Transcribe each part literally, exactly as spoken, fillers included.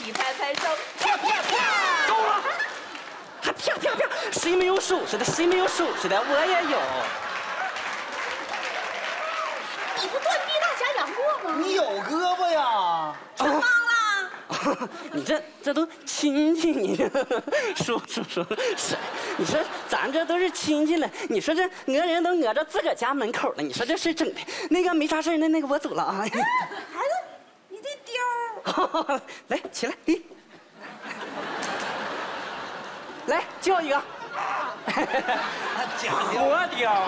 起拍拍手，啪啪啪！ 够了，还啪啪啪！谁没有手势的？谁没有手势的？我也有。 你不断臂大侠杨过吗？ 你有胳膊呀？ 成忙了。 你这这都亲戚，你这说说说是，你说咱这都是亲戚了，你说这讹人都讹到自个家门口了，你说这事整的，那个没啥事，那那个我走了啊。孩子， 你这貂， 来起来，咦，来叫一个，活貂。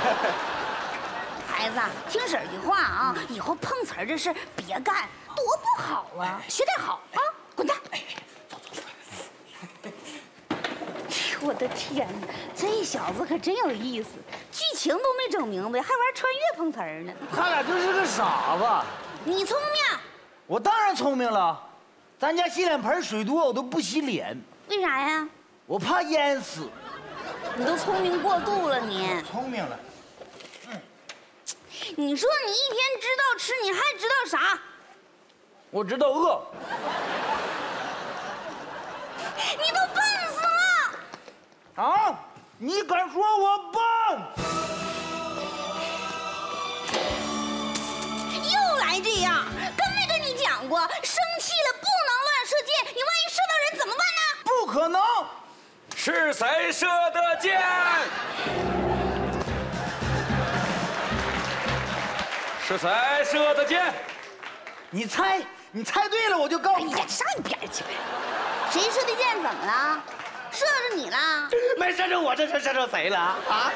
孩子，听婶儿句话啊，以后碰瓷儿这事别干，多不好啊！学点好啊，滚蛋！走走走！我的天哪，这小子可真有意思，剧情都没整明白，还玩穿越碰瓷儿呢。 他俩就是个傻子。 你聪明， 我当然聪明了，咱家洗脸盆水多，我都不洗脸。 为啥呀？ 我怕淹死。 你都聪明过度了，你聪明了。 你说你一天知道吃，你还知道啥？ 我知道饿。 你都笨死了！ 啊！你敢说我笨？ 又来这样，跟没跟你讲过，生气了不能乱射箭，你万一射到人怎么办呢？ 不可能！ 是谁射的箭？是谁射的箭？ 你猜，你猜对了，我就告诉你。 哎呀，上一边去！谁射的箭怎么了？射着你了？ 没射着我，这是射着谁了啊？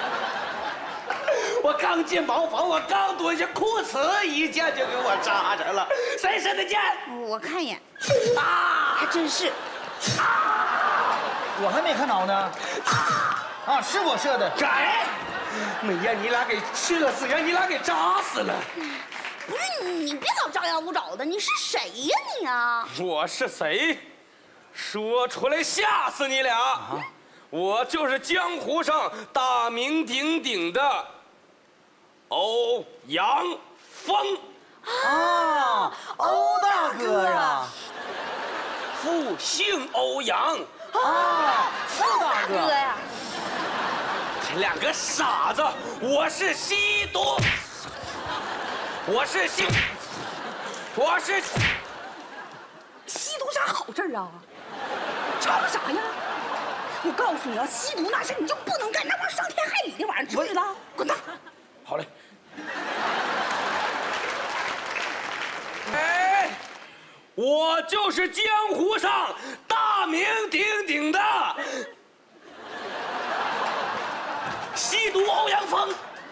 我刚进茅房，我刚蹲下，裤衩一箭就给我扎着了。谁射的箭？ 我看一眼， 啊， 还真是。 啊！我还没看着呢。啊，是我射的。 改。没让你俩给射死，让你俩给扎死了。 不是你，你别老张牙舞爪的，你是谁呀你啊？ 我是谁？说出来吓死你俩！啊、我就是江湖上大名鼎鼎的欧阳锋。 啊，欧大哥呀！ 复姓欧阳。 啊，欧大哥呀！ 两个傻子，我是吸毒，我是吸，我是吸毒啥好事啊？吵啥呀？我告诉你啊，吸毒那事你就不能干，那玩意儿伤天害理的玩意儿，知不知道？滚蛋！ 好嘞。哎，我就是江湖上大名鼎鼎的吸毒欧阳锋，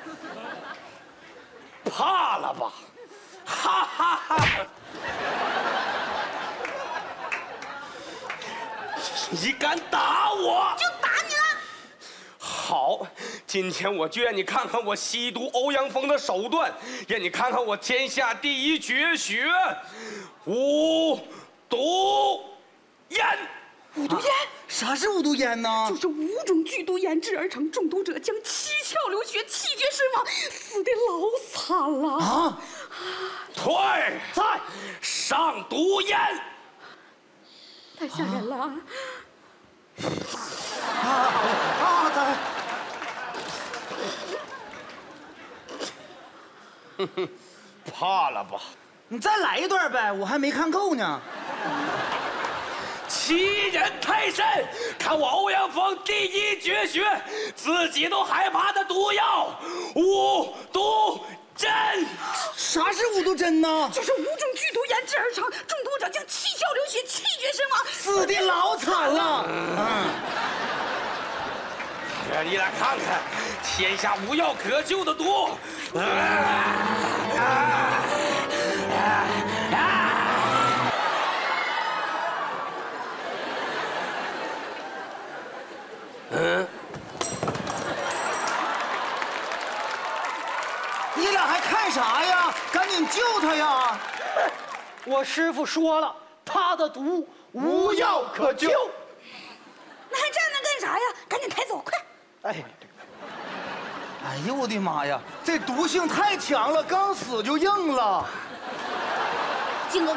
怕了吧？哈哈哈！你敢打我？ 就打你了！ 好，今天我就让你看看我吸毒欧阳锋的手段，让你看看我天下第一绝学——五毒烟。 五毒烟、啊？ 啥是五毒烟呢？ 就是五种剧毒研制而成，中毒者将七窍流血、气绝身亡，死的老惨了啊！ 退， 在上毒烟， 太吓人了！ 啊啊！在， 哼哼，怕了吧？ 你再来一段呗，我还没看够呢。 欺人太甚！看我欧阳锋第一绝学，自己都害怕的毒药——五毒针。 啥是五毒针呢？ 就是五种剧毒研制而成，中毒者将气窍流血、气绝身亡， 死的老惨了。嗯， 让你来看看天下无药可救的毒。啊啊啊啊嗯， 你俩还看啥呀？赶紧救他呀！ 我师傅说了，他的毒无药可救。 那还站那干啥呀？赶紧抬走，快！ 哎，哎呦我的妈呀，这毒性太强了，刚死就硬了。